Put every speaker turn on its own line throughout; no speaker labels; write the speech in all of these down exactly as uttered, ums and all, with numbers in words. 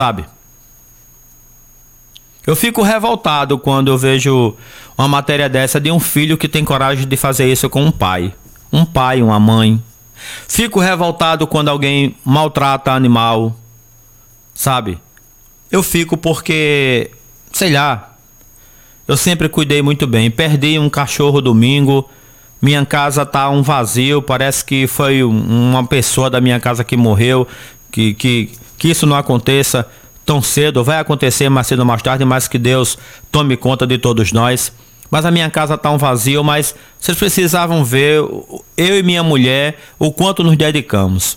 sabe? Eu fico revoltado quando eu vejo uma matéria dessa de um filho que tem coragem de fazer isso com um pai. Um pai, uma mãe. Fico revoltado quando alguém maltrata animal, sabe? Eu fico porque, sei lá, eu sempre cuidei muito bem. Perdi um cachorro domingo, minha casa tá um vazio, parece que foi uma pessoa da minha casa que morreu, que, que, que isso não aconteça tão cedo, vai acontecer mais cedo ou mais tarde, mas que Deus tome conta de todos nós. Mas a minha casa tá um vazio, mas vocês precisavam ver, eu e minha mulher, o quanto nos dedicamos.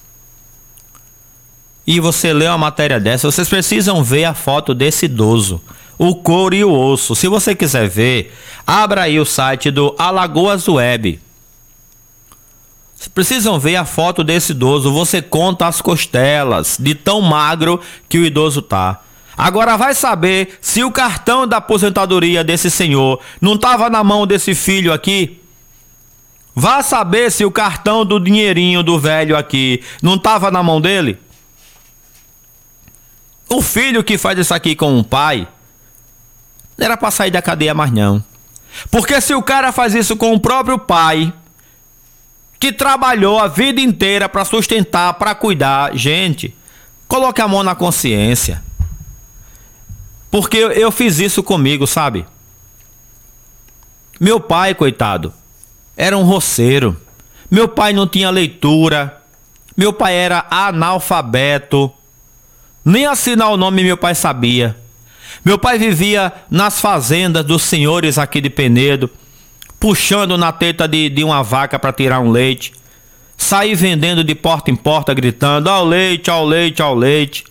E você lê uma matéria dessa, vocês precisam ver a foto desse idoso, o couro e o osso. Se você quiser ver, abra aí o site do Alagoas Web. Vocês precisam ver a foto desse idoso, você conta as costelas, de tão magro que o idoso tá. Agora vai saber se o cartão da aposentadoria desse senhor não estava na mão desse filho aqui. Vá saber se o cartão do dinheirinho do velho aqui não estava na mão dele. O filho que faz isso aqui com o pai, não era para sair da cadeia mais não. Porque se o cara faz isso com o próprio pai, que trabalhou a vida inteira para sustentar, para cuidar, gente, coloque a mão na consciência. Porque eu, eu fiz isso comigo, sabe? Meu pai, coitado, era um roceiro. Meu pai não tinha leitura. Meu pai era analfabeto. Nem assinar o nome meu pai sabia. Meu pai vivia nas fazendas dos senhores aqui de Penedo, puxando na teta de, de uma vaca para tirar um leite. Saí vendendo de porta em porta, gritando: ao leite, ao leite, ao leite.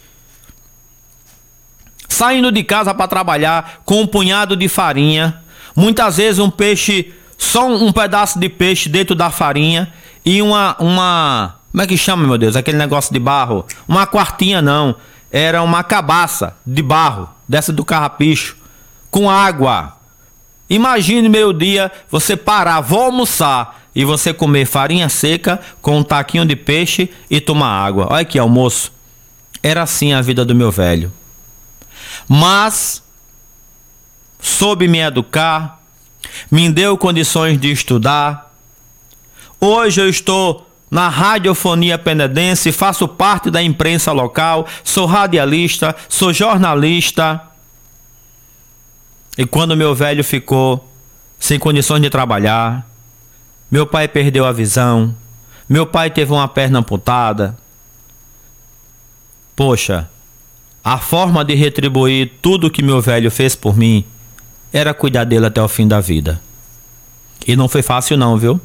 Saindo de casa para trabalhar com um punhado de farinha. Muitas vezes um peixe, só um, um pedaço de peixe dentro da farinha. E uma, uma... Como é que chama, meu Deus? Aquele negócio de barro. Uma quartinha não. Era uma cabaça de barro, dessa do carrapicho, com água. Imagine meio-dia você parar, vou almoçar, e você comer farinha seca com um taquinho de peixe e tomar água. Olha que almoço. Era assim a vida do meu velho. Mas soube me educar, me deu condições de estudar. Hoje eu estou na radiofonia penedense, faço parte da imprensa local, sou radialista, sou jornalista. E quando meu velho ficou sem condições de trabalhar, meu pai perdeu a visão, meu pai teve uma perna amputada. Poxa, a forma de retribuir tudo que meu velho fez por mim era cuidar dele até o fim da vida. E não foi fácil não, viu?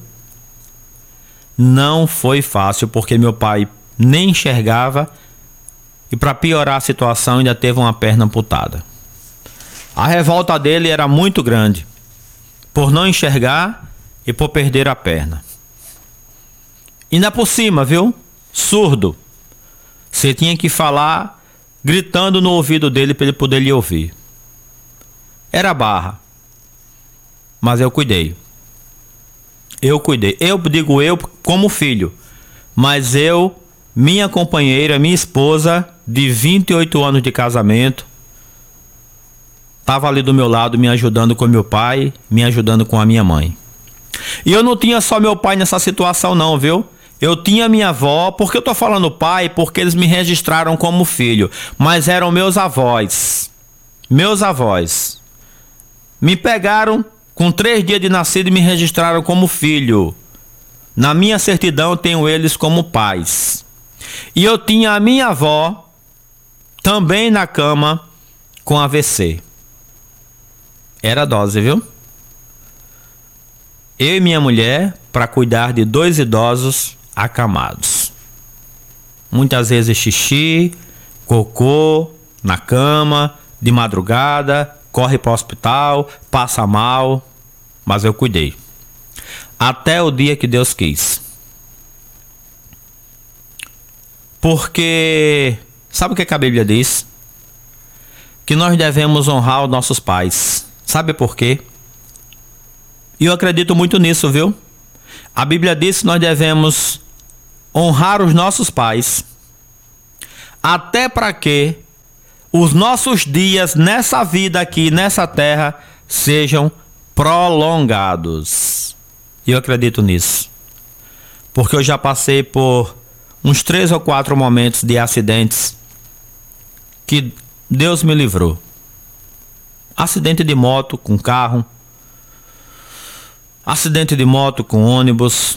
Não foi fácil, porque meu pai nem enxergava e, para piorar a situação, ainda teve uma perna amputada. A revolta dele era muito grande, por não enxergar e por perder a perna. Ainda por cima, viu? Surdo. Você tinha que falar gritando no ouvido dele para ele poder lhe ouvir. Era barra. Mas eu cuidei. Eu cuidei. Eu digo eu como filho. Mas eu, minha companheira, minha esposa, de vinte e oito anos de casamento, estava ali do meu lado me ajudando com meu pai, me ajudando com a minha mãe. E eu não tinha só meu pai nessa situação não, viu? Eu tinha minha avó, porque eu tô falando pai, porque eles me registraram como filho. Mas eram meus avós. Meus avós. Me pegaram com três dias de nascido e me registraram como filho. Na minha certidão eu tenho eles como pais. E eu tinha a minha avó também na cama com A V C. Era dose, viu? Eu e minha mulher para cuidar de dois idosos acamados. Muitas vezes xixi, cocô, na cama, de madrugada, corre para o hospital, passa mal, mas eu cuidei. Até o dia que Deus quis. Porque, sabe o que a Bíblia diz? Que nós devemos honrar os nossos pais. Sabe por quê? E eu acredito muito nisso, viu? A Bíblia diz que nós devemos honrar os nossos pais, até para que os nossos dias nessa vida aqui, nessa terra, sejam prolongados. E eu acredito nisso. Porque eu já passei por uns três ou quatro momentos de acidentes que Deus me livrou. Acidente de moto com carro, acidente de moto com ônibus.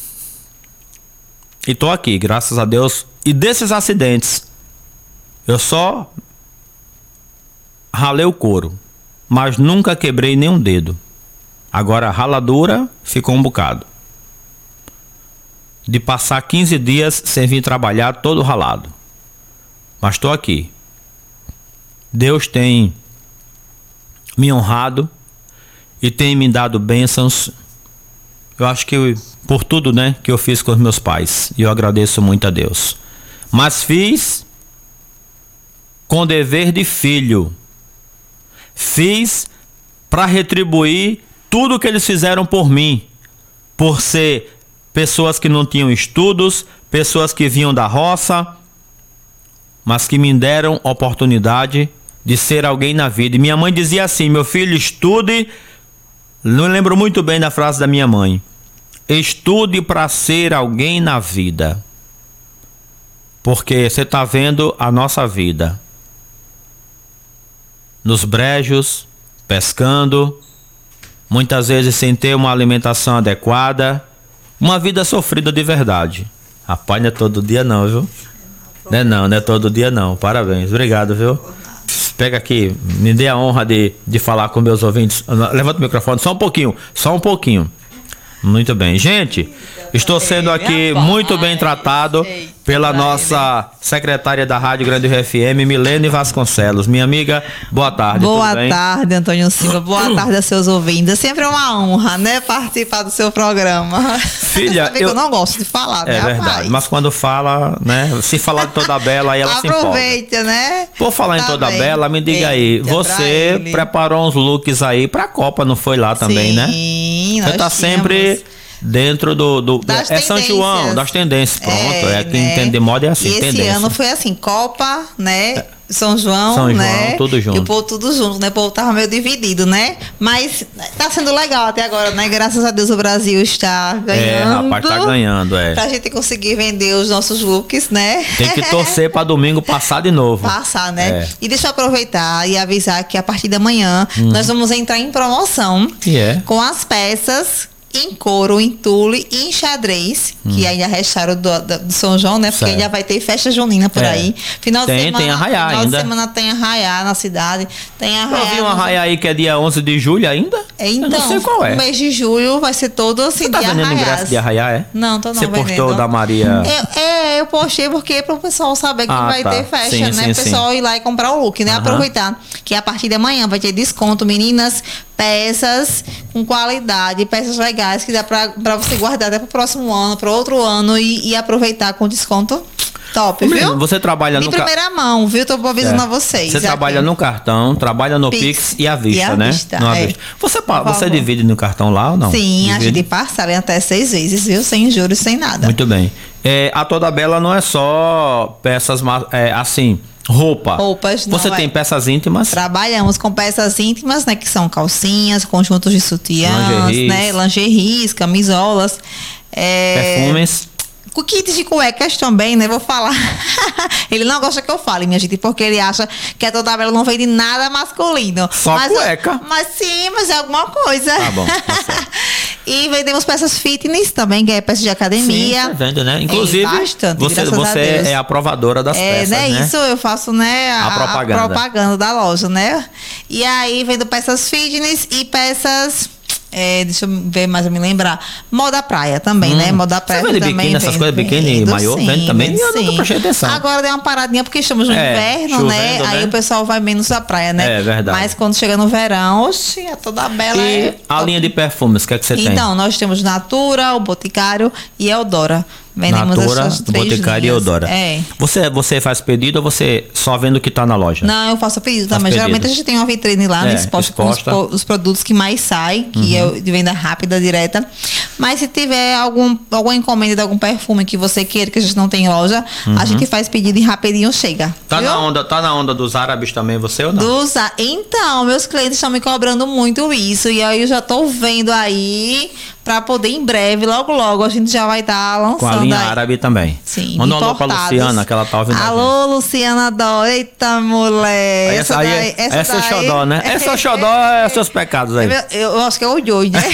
E tô aqui, graças a Deus. E desses acidentes, eu só ralei o couro, mas nunca quebrei nenhum dedo. Agora a raladura ficou um bocado. De passar quinze dias sem vir trabalhar, todo ralado. Mas estou aqui. Deus tem me honrado e tem me dado bênçãos. Eu acho que eu, por tudo, né, que eu fiz com os meus pais. E eu agradeço muito a Deus. Mas fiz com dever de filho. Fiz para retribuir tudo que eles fizeram por mim. Por ser pessoas que não tinham estudos, pessoas que vinham da roça, mas que me deram oportunidade de ser alguém na vida. E minha mãe dizia assim: meu filho, estude. Não lembro muito bem da frase da minha mãe. Estude para ser alguém na vida. Porque você está vendo a nossa vida. Nos brejos, pescando, muitas vezes sem ter uma alimentação adequada. Uma vida sofrida de verdade. Rapaz, não é todo dia não, viu? Não é não, não é todo dia não. Parabéns, obrigado, viu? Pega aqui, me dê a honra de, de falar com meus ouvintes. Levanta o microfone, só um pouquinho, só um pouquinho. Muito bem, gente, estou sendo aqui muito bem tratado pela nossa secretária da Rádio Grande Rio F M, Milene Vasconcelos. Minha amiga, boa tarde.
Boa tarde, Antônio Silva. Boa tarde a seus ouvintes. É sempre uma honra, né, participar do seu programa.
Filha,
Você sabe eu... que eu não gosto de falar, né?
É verdade,
rapaz?
Mas quando fala, né, se falar de Toda Bela, aí ela se empolga.
Aproveita, né?
Por falar tá em Toda bem. Bela, me diga aí, você preparou uns looks aí pra Copa, não foi lá também,
Sim,
né?
Sim,
Você tá sempre dentro do... do
das
é São João, das tendências, pronto. É, é quem né? entende de moda é assim,
e esse
tendência.
ano foi assim, Copa, né? São João,
São João,
né?
tudo junto.
E o povo tudo junto, né? O povo tava meio dividido, né? Mas tá sendo legal até agora, né? Graças a Deus o Brasil está ganhando.
É, rapaz, tá ganhando, é.
Pra gente conseguir vender os nossos looks, né?
Tem que torcer pra domingo passar de novo.
Passar, né?
É.
E deixa eu aproveitar e avisar que a partir da manhã hum. nós vamos entrar em promoção
yeah.
com as peças em couro, em tule e em xadrez, hum. que ainda restaram do, do, do São João, né? Porque certo. ainda vai ter festa junina por é. aí. Final
tem,
de semana,
tem arraiá
final
ainda.
de semana tem arraiá na cidade. Tem arraiá.
Eu vi um arraiá aí que é dia onze de julho ainda?
É, então,
eu não sei qual é.
O mês de julho vai ser todo assim.
Você tá
de
vendendo
arraiás.
ingresso de arraiá, é?
Não, tô não
Você
vendendo.
postou da Maria...
Eu, é, eu postei porque para o pessoal saber que
ah,
vai
tá.
ter festa,
sim,
né?
Sim,
o pessoal
sim.
ir lá e comprar o look, né? Uh-huh. Aproveitar que a partir da manhã vai ter desconto, meninas, peças com qualidade, peças legais que dá pra, pra você guardar até pro próximo ano, pro outro ano e, e aproveitar com desconto top, viu?
Você trabalha
de
no
primeira ca... mão, viu? Tô avisando é. a vocês.
Você trabalha aqui. no cartão, trabalha no Pix, Pix e à vista, e à né?
Vista,
no
é.
vista. Você, você divide no cartão lá ou não?
Sim,
divide?
a gente parcela em até seis vezes, viu? Sem juros, sem nada.
Muito bem. É, a Toda Bela não é só peças é, assim... Roupa.
Roupas.
Você
não
tem
é.
peças íntimas?
Trabalhamos com peças íntimas, né? Que são calcinhas, conjuntos de sutiãs,
lingeries.
né? Lingeries, camisolas. É...
Perfumes.
Com kits de cuecas também, né? Vou falar. Ele não gosta que eu fale, minha gente, porque ele acha que a Toda Bela não vende nada masculino.
Só
mas,
cueca.
Mas sim, mas é alguma coisa.
Tá bom, tá certo.
E vendemos peças fitness também, que é peças de academia.
Sim, tá vendo, né? Inclusive,
é bastante,
você, você é a aprovadora das
é,
peças,
né?
né?
Isso eu faço, né? A,
a, propaganda.
a propaganda da loja, né? E aí vendo peças fitness e peças... É, deixa eu ver mais eu me lembrar. Moda praia também, hum. né? Moda praia
você vende
também.
Biquíni, essas coisas, biquíni, maiô, vende também?
Sim.
Eu nunca prestei atenção.
Agora deu uma paradinha porque estamos no
é,
inverno,
chovendo,
né?
né?
Aí o pessoal vai menos à praia, né?
É verdade.
Mas quando chega no verão, oxi, é Toda Bela.
E
é...
a linha de perfumes, o que é que você
então,
tem?
Então, nós temos Natura, o Boticário e Eudora. Vendemos
Natura,
essas três
Boticário e
linhas.
Eudora.
É.
Você, você faz pedido ou você só vende o que está na loja?
Não, eu faço pedido
Faz
também.
pedido.
Geralmente a gente tem uma vitrine lá,
É,
né, exposta com os,
exposta.
po- os produtos que mais saem, que
Uhum.
é de venda rápida, direta. Mas se tiver algum, alguma encomenda de algum perfume que você queira, que a gente não tem em loja, a gente faz pedido e rapidinho chega.
Tá
viu?
na onda, tá na onda dos árabes também, você ou não?
Dos a- Então, meus clientes estão me cobrando muito isso. E aí eu já tô vendo aí pra poder em breve, logo logo, a gente já vai estar lançando
Com a linha
aí.
árabe também.
Sim,
Manda um alô pra
importados.
Luciana, que ela tá ouvindo a gente.
Alô, Luciana Dó. Eita, mulher.
Aí essa, aí,
daí-
essa, é seu
daí-
xodó, né? Essa é o xodó, é seus pecados aí.
É meu- eu, eu acho que é o Joey, né?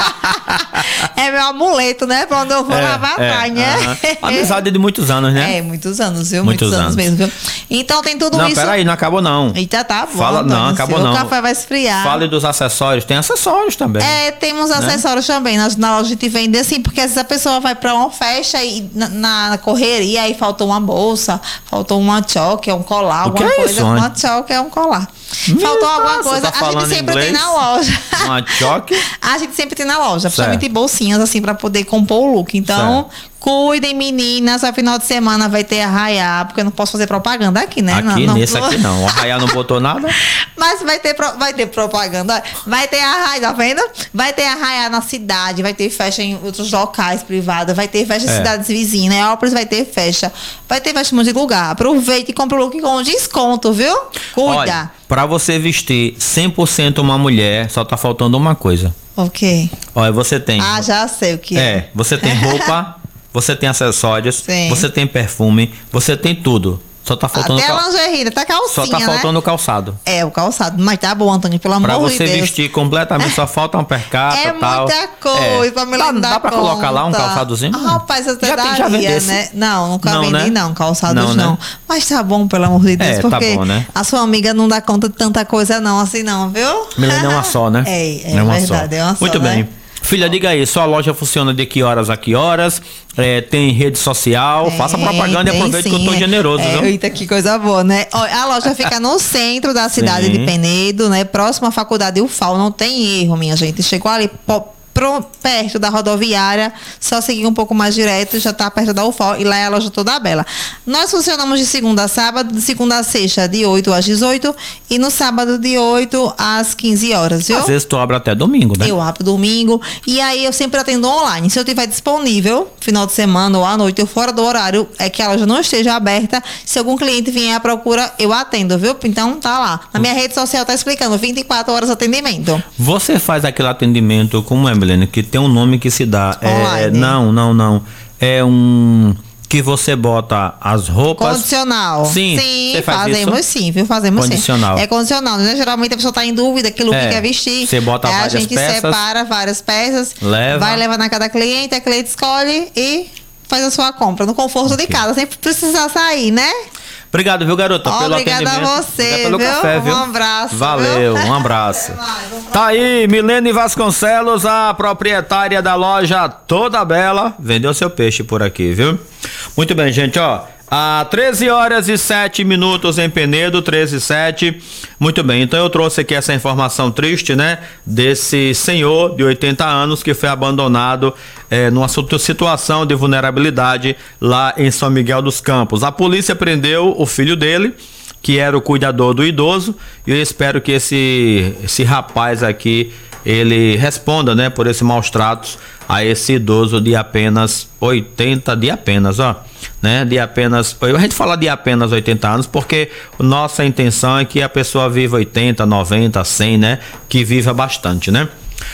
É meu amuleto, né? Pra onde eu vou lavar atrás, né?
aham. Amizade de muitos anos, né?
É, muitos anos, viu?
Muitos
Muitos, anos.
anos.
mesmo, viu? Então tem tudo
Não,
isso.
peraí, não acabou não.
Eita, tá bom.
Fala, não,
Antônio,
acabou
seu
não.
O café vai esfriar.
Fale dos acessórios. Tem acessórios também.
É, temos acessórios também. Na, na loja a gente vende assim, porque às vezes a pessoa vai pra uma festa e na, na correria aí faltou uma bolsa, faltou uma choque, um colar,
O que
alguma
é
coisa.
isso,
Uma
Anny?
choque é um colar.
Meu
Faltou alguma
Deus,
coisa.
você tá
a gente
falando
sempre
inglês?
tem na loja.
Uma choque.
A gente sempre tem na loja, principalmente
Certo.
bolsinhas assim pra poder compor o look. Então, cuidem, meninas. A final de semana vai ter arraiá, porque eu não posso fazer propaganda aqui, né?
Aqui,
não, não
nesse
tô-
aqui não. O Arraiá não botou nada.
Mas vai ter, pro- vai ter propaganda, vai ter arraia, tá vendo? Vai ter arraia na cidade, vai ter festa em outros locais privados, vai ter festa em
É.
cidades vizinhas, em Ópolis vai ter festa, vai ter festa em um monte de lugar. Aproveite e compre o look com desconto, viu? Cuida.
Olha, pra você vestir cem por cento uma mulher, só tá faltando uma coisa.
Ok.
Olha, você tem...
Ah, já sei o que é.
É, você tem roupa, você tem acessórios,
Sim.
você tem perfume, você tem tudo. Só tá faltando
Até a
cal-
lingerie, tá calcinha,
Só tá faltando
né?
o calçado.
É, o calçado. Mas tá bom, Antônio, pelo
Pra
amor de
você
Deus.
vestir completamente, só falta um percata
É
tal.
muita coisa
É.
pra me
Dá,
lembrar.
dá pra colocar lá um calçadozinho?
Ah, rapaz, eu até
Já tem- já
daria,
vendesse?
né? Não, nunca
Não,
vendi,
né?
não, calçados
Não,
não.
né?
Mas tá bom, pelo amor de Deus,
É, tá
porque
bom, né?
a sua amiga não dá conta de tanta coisa não, assim não, viu?
Milena é uma só, né?
É, é,
uma
verdade, é uma só,
Muito
né?
bem. Filha, diga aí, sua loja funciona de que horas a que horas? É, tem rede social? Faça propaganda e
tem
aproveite que eu tô
sim, é.
generoso,
é,
viu?
Eita, que coisa boa, né? Olha, a loja fica no centro da cidade
Sim.
de Penedo, né? Próximo à faculdade U F A L, não tem erro, minha gente. Chegou ali po- pro- perto da rodoviária, só seguir um pouco mais direto, já tá perto da U F A L e lá é a loja toda bela. Nós funcionamos de segunda a sábado, de segunda a sexta, de oito às dezoito e no sábado de oito às quinze horas, viu?
Às vezes tu abre até domingo, né?
Eu abro domingo. E aí eu sempre atendo online. Se eu tiver disponível, final de semana ou à noite, ou fora do horário, é que a loja não esteja aberta. Se algum cliente vier à procura, eu atendo, viu? Então tá lá. Na minha rede social tá explicando, vinte e quatro horas de atendimento.
Você faz aquele atendimento, como é, Milena, que tem um nome que se dá. É,
Online.
não, não, não. É um... que você bota as roupas...
Condicional.
Sim,
sim
você faz
fazemos
isso?
sim, viu? Fazemos
Condicional.
sim. É condicional, né? Geralmente a pessoa tá em dúvida que look
É,
quer vestir.
você bota
Aí
várias
a gente
peças,
separa várias peças,
leva.
vai levar na cada cliente, a cliente escolhe e faz a sua compra no conforto de casa, sem precisar sair, né?
Obrigado, viu, garota, pelo
Obrigada
atendimento.
a você,
Obrigado pelo
viu?
café, viu?
Um abraço,
Valeu,
viu?
um abraço.
Até mais, vamos
Tá aí, Milene Vasconcelos, a proprietária da loja Toda Bela, vendeu seu peixe por aqui, viu? Muito bem, gente, ó. Há treze horas e sete minutos em Penedo, treze e sete. Muito bem, então eu trouxe aqui essa informação triste, né? Desse senhor de oitenta anos que foi abandonado é, numa situação de vulnerabilidade lá em São Miguel dos Campos. A polícia prendeu o filho dele, que era o cuidador do idoso, e eu espero que esse, esse rapaz aqui, ele responda, né, por esse maus tratos a esse idoso de apenas oitenta, de apenas, ó, né, de apenas, a gente fala de apenas oitenta anos porque nossa intenção é que a pessoa viva oitenta, noventa, cem, né, que viva bastante, né.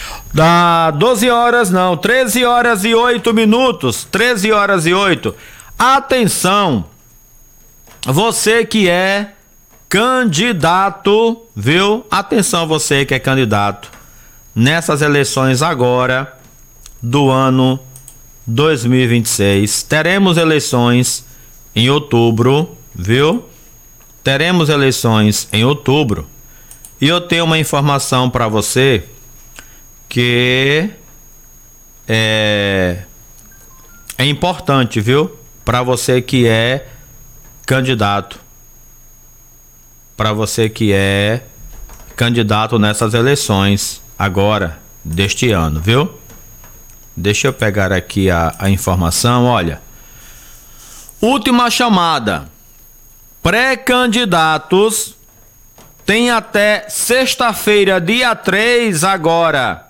Dá doze horas, não, treze horas e oito minutos, treze horas e oito. Atenção, você que é candidato, viu? Atenção, você que é candidato nessas eleições agora do ano dois mil e vinte e seis. Teremos eleições em outubro, viu? Teremos eleições em outubro. E eu tenho uma informação para você que é, é importante, viu? Para você que é candidato. Para você que é candidato nessas eleições agora, deste ano, viu? Deixa eu pegar aqui a, a informação, olha. Última chamada. Pré-candidatos têm até sexta-feira, dia três agora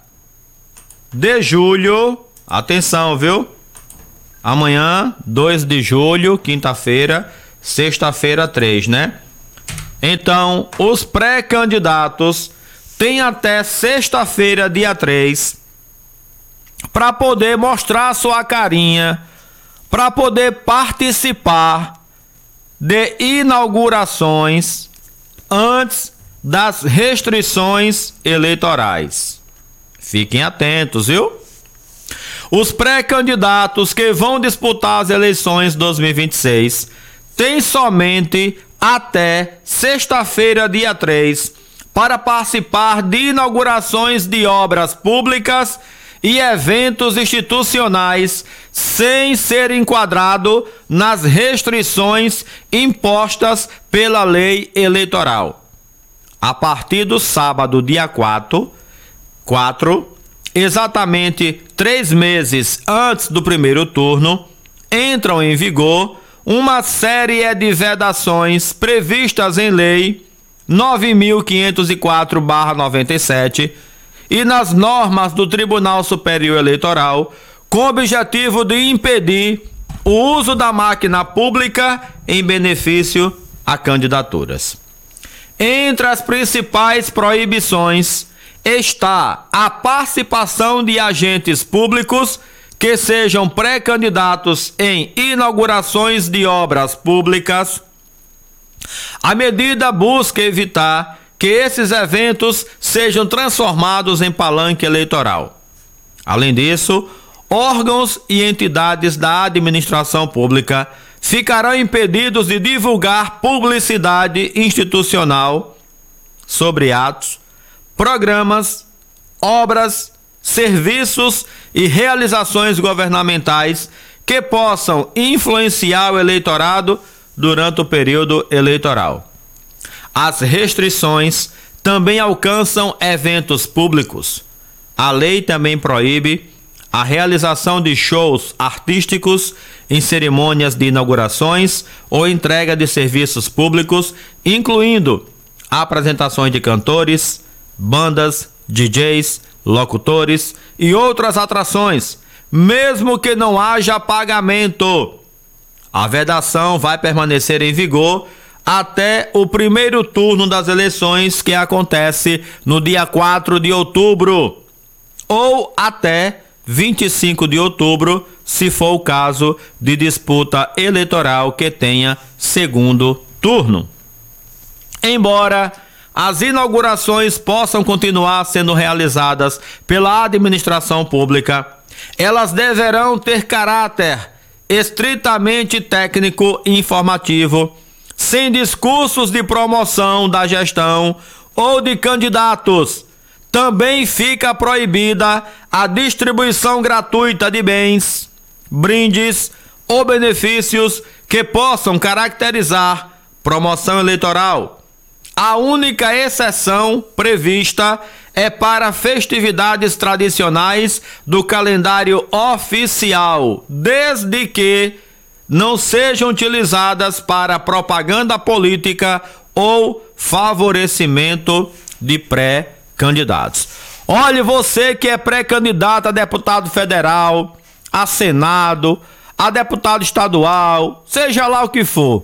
de julho. Atenção, viu? Amanhã, dois de julho, quinta-feira, sexta-feira, três, né? Então, os pré-candidatos têm até sexta-feira, dia três, para poder mostrar sua carinha, para poder participar de inaugurações antes das restrições eleitorais. Fiquem atentos, viu? Os pré-candidatos que vão disputar as eleições dois mil e vinte e seis têm somente até sexta-feira, dia três, para participar de inaugurações de obras públicas e eventos institucionais sem ser enquadrado nas restrições impostas pela lei eleitoral. A partir do sábado, dia quatro, quatro, exatamente três meses antes do primeiro turno, entram em vigor uma série de vedações previstas em lei nove mil quinhentos e quatro barra noventa e sete e nas normas do Tribunal Superior Eleitoral, com o objetivo de impedir o uso da máquina pública em benefício a candidaturas. Entre as principais proibições está a participação de agentes públicos que sejam pré-candidatos em inaugurações de obras públicas. A medida busca evitar que esses eventos sejam transformados em palanque eleitoral. Além disso, órgãos e entidades da administração pública ficarão impedidos de divulgar publicidade institucional sobre atos, programas, obras, serviços e realizações governamentais que possam influenciar o eleitorado durante o período eleitoral. As restrições também alcançam eventos públicos. A lei também proíbe a realização de shows artísticos em cerimônias de inaugurações ou entrega de serviços públicos, incluindo apresentações de cantores, bandas, D Js, locutores e outras atrações, mesmo que não haja pagamento. A vedação vai permanecer em vigor até o primeiro turno das eleições, que acontece no dia quatro de outubro, ou até vinte e cinco de outubro, se for o caso de disputa eleitoral que tenha segundo turno. Embora as inaugurações possam continuar sendo realizadas pela administração pública, elas deverão ter caráter estritamente técnico e informativo, sem discursos de promoção da gestão ou de candidatos. Também fica proibida a distribuição gratuita de bens, brindes ou benefícios que possam caracterizar promoção eleitoral. A única exceção prevista é para festividades tradicionais do calendário oficial, desde que não sejam utilizadas para propaganda política ou favorecimento de pré-candidatos. Olhe, você que é pré-candidato a deputado federal, a senado, a deputado estadual, seja lá o que for,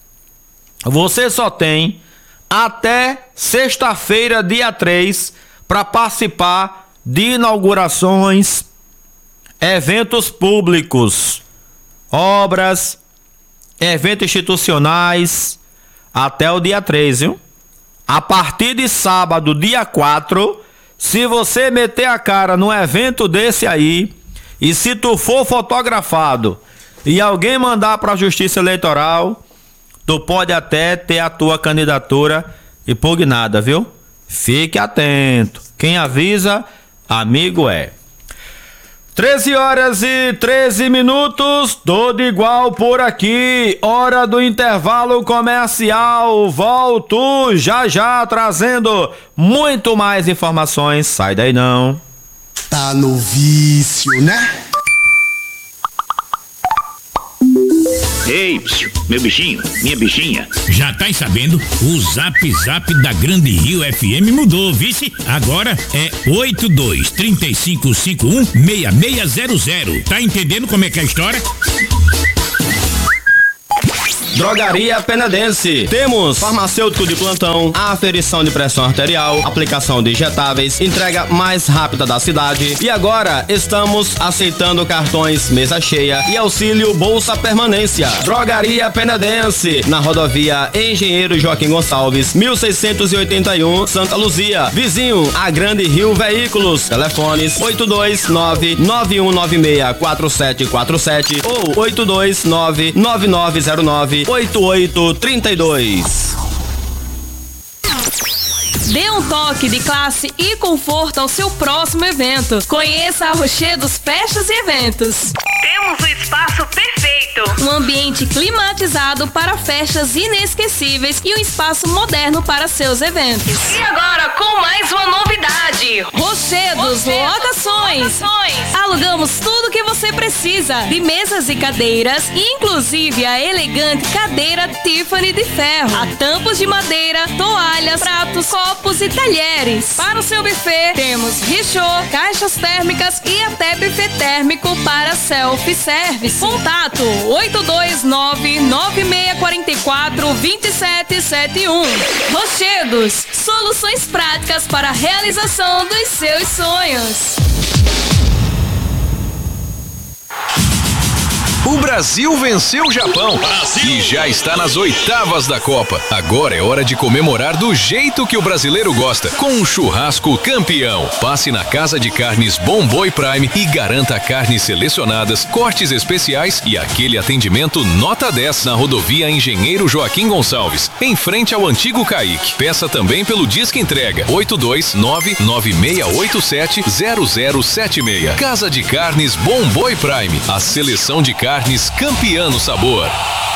você só tem até sexta-feira, dia três, para participar de inaugurações, eventos públicos, obras, eventos institucionais, até o dia três, viu? A partir de sábado, dia quatro, se você meter a cara num evento desse aí, e se tu for fotografado e alguém mandar para a Justiça Eleitoral, tu pode até ter a tua candidatura impugnada, viu? Fique atento. Quem avisa, amigo é. treze horas e treze minutos, tudo igual por aqui. Hora do intervalo comercial. Volto já já trazendo muito mais informações. Sai daí não.
Tá no vício, né? Ei, psiu, meu bichinho, minha bichinha.
Já tá sabendo? O Zap Zap da Grande Rio F M mudou, vice? Agora é oito dois, três cinco cinco um, seis seis zero zero. Tá entendendo como é que é a história?
Drogaria Penedense. Temos farmacêutico de plantão, aferição de pressão arterial, aplicação de injetáveis, entrega mais rápida da cidade. E agora estamos aceitando cartões mesa cheia e auxílio Bolsa Permanência. Drogaria Penedense, na rodovia Engenheiro Joaquim Gonçalves, mil seiscentos e oitenta e um, Santa Luzia. Vizinho a Grande Rio Veículos. Telefones oito dois nove, nove um nove seis, quatro sete quatro sete ou oito dois nove, nove nove zero nove, oito oito três dois.
Dê um toque de classe e conforto ao seu próximo evento. Conheça a Rochedos Festas e Eventos. Temos o espaço perfeito. Um ambiente climatizado para festas inesquecíveis e um espaço moderno para seus eventos. E agora com mais uma novidade. Rochedos, Rochedos locações. locações. Alugamos tudo que você precisa de mesas e cadeiras, inclusive a elegante cadeira Tiffany de ferro, a tampos de madeira, toalhas, pratos, copos e talheres. Para o seu buffet, temos richô, caixas térmicas e até buffet térmico para self-service. Contato oito dois nove, nove seis quatro quatro, dois sete sete um. Rochedos, soluções práticas para a realização dos seus sonhos.
O Brasil venceu o Japão Brasil. E já está nas oitavas da Copa. Agora é hora de comemorar do jeito que o brasileiro gosta, com um churrasco campeão. Passe na Casa de Carnes Bom Boi Prime e garanta carnes selecionadas, cortes especiais e aquele atendimento nota dez na rodovia Engenheiro Joaquim Gonçalves, em frente ao antigo Caique. Peça também pelo Disque Entrega oito dois nove, nove seis oito sete, zero zero sete seis. Casa de Carnes Bom Boi Prime, a seleção de carnes campeã no sabor.